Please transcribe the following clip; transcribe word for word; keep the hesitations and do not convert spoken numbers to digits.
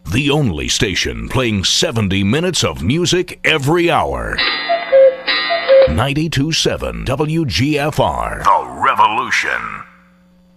The only station playing seventy minutes of music every hour. ninety-two point seven W G F R. The Revolution.